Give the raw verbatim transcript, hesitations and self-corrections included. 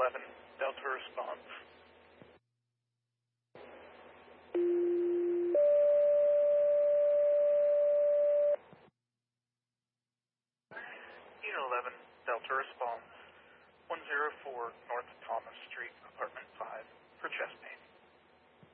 eleven, Delta response. Unit eleven, Delta response. one oh four North Thomas Street, Apartment five, for chest